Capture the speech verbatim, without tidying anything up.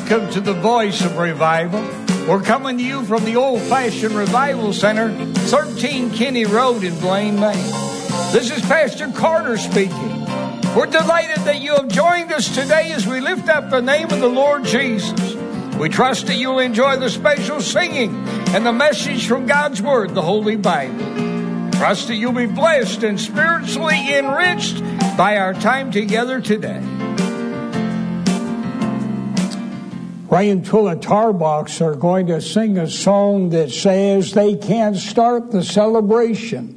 Welcome to the Voice of Revival. We're coming to you from the Old Fashioned Revival Center, thirteen Kinney Road in Blaine, Maine. This is Pastor Carter speaking. We're delighted that you have joined us today as we lift up the name of the Lord Jesus. We trust that you'll enjoy the special singing and the message from God's Word, the Holy Bible. Trust that you'll be blessed and spiritually enriched by our time together today. Ray and Tula Tarbox are going to sing a song that says they can't start the celebration